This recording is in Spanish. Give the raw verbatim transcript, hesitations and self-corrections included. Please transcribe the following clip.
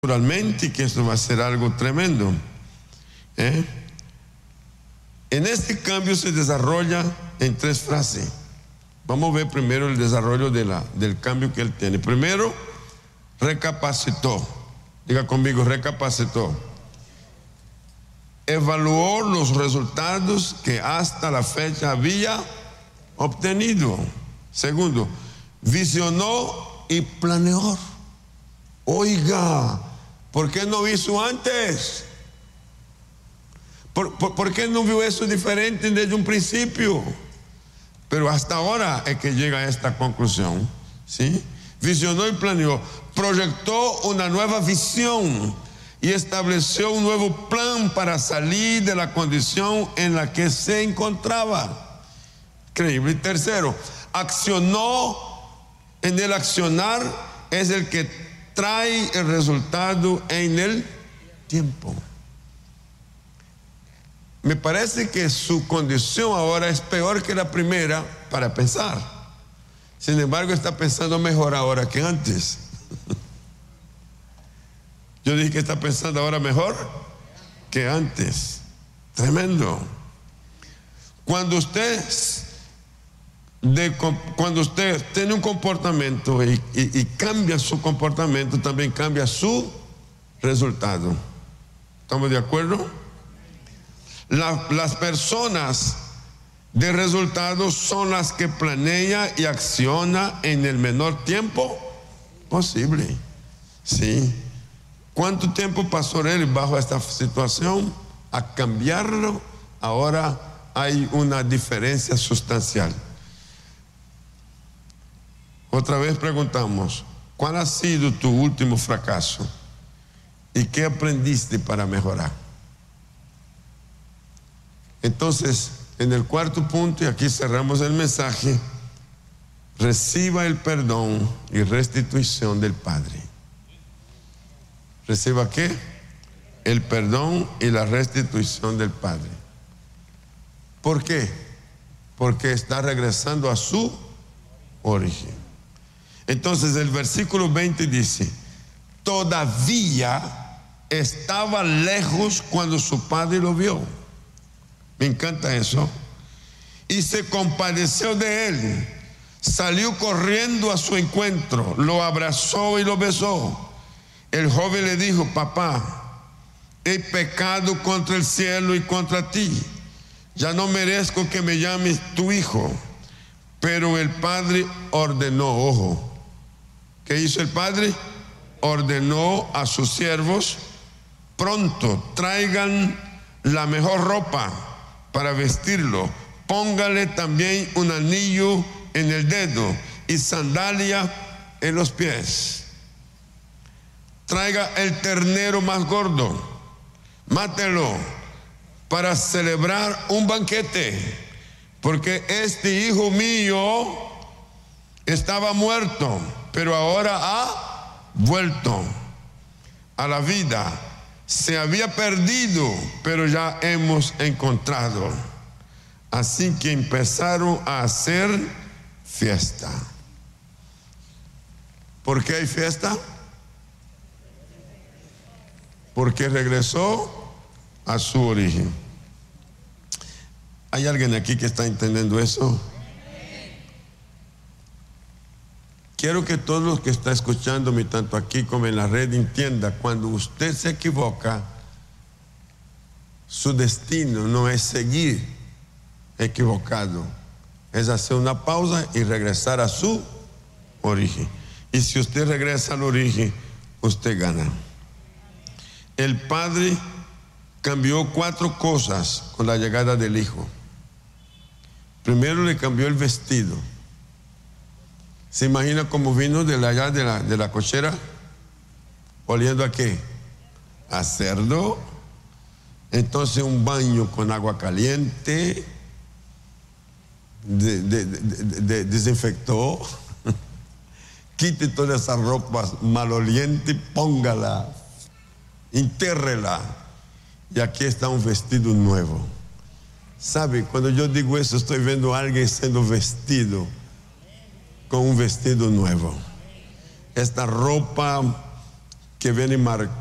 naturalmente, y que esto va a ser algo tremendo. ¿Eh? En este cambio se desarrolla en tres frases. Vamos a ver primero el desarrollo de la, del cambio que él tiene. Primero, recapacitó. Diga conmigo, recapacitó. Evaluó los resultados que hasta la fecha había obtenido. Segundo, visionó y planeó. Oiga, ¿por qué no hizo antes? ¿Por, por, ¿Por qué no vio eso diferente desde un principio? Pero hasta ahora es que llega a esta conclusión, ¿sí? Visionó y planeó, proyectó una nueva visión y estableció un nuevo plan para salir de la condición en la que se encontraba. Increíble. Y tercero, accionó. En el accionar es el que trae el resultado en el tiempo. Me parece que su condición ahora es peor que la primera para pensar. Sin embargo, está pensando mejor ahora que antes. Yo dije que está pensando ahora mejor que antes. Tremendo. Cuando usted, de, cuando usted tiene un comportamiento y, y, y cambia su comportamiento, también cambia su resultado. ¿Estamos de acuerdo? La, las personas de resultados son las que planean y accionan en el menor tiempo posible. Sí. ¿Cuánto tiempo pasó él bajo esta situación? A cambiarlo, ahora hay una diferencia sustancial. Otra vez preguntamos, ¿cuál ha sido tu último fracaso? ¿Y qué aprendiste para mejorar? Entonces, en el cuarto punto, y aquí cerramos el mensaje, reciba el perdón y restitución del Padre. ¿Reciba qué? El perdón y la restitución del Padre. ¿Por qué? Porque está regresando a su origen. Entonces el versículo veinte dice, todavía estaba lejos cuando su padre lo vio. Me encanta eso. Y se compadeció de él. Salió corriendo a su encuentro, lo abrazó y lo besó. El joven le dijo, papá, he pecado contra el cielo y contra ti. Ya no merezco que me llames tu hijo. Pero el padre ordenó, ojo, ¿qué hizo el padre? Ordenó a sus siervos, pronto traigan la mejor ropa para vestirlo, póngale también un anillo en el dedo y sandalia en los pies. Traiga el ternero más gordo, mátelo para celebrar un banquete, porque este hijo mío estaba muerto, pero ahora ha vuelto a la vida. Se había perdido, pero ya hemos encontrado. Así que empezaron a hacer fiesta. ¿Por qué hay fiesta? Porque regresó a su origen. ¿Hay alguien aquí que está entendiendo eso? Quiero que todos los que están escuchándome, tanto aquí como en la red, entienda, cuando usted se equivoca, su destino no es seguir equivocado, es hacer una pausa y regresar a su origen. Y si usted regresa al origen, usted gana. El padre cambió cuatro cosas con la llegada del hijo. Primero le cambió el vestido. ¿Se imagina cómo vino de allá de la, de la cochera? ¿Oliendo a qué? A cerdo. Entonces un baño con agua caliente, de, de, de, de, de, desinfectó, quite todas esas ropas malolientes, póngala, intérrela. Y aquí está un vestido nuevo. ¿Sabe? Cuando yo digo eso, estoy viendo a alguien siendo vestido con un vestido nuevo. Esta ropa que viene marcado